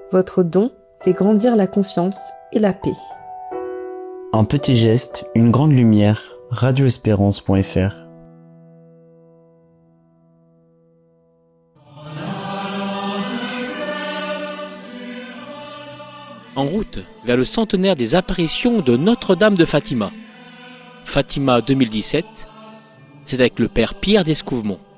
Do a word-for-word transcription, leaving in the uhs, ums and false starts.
Votre don fait grandir la confiance et la paix. Un petit geste, une grande lumière. radio espérance point f r. En route vers le centenaire des apparitions de Notre-Dame de Fatima. Fatima deux mille dix-sept, c'est avec le père Pierre d'Escouvemont.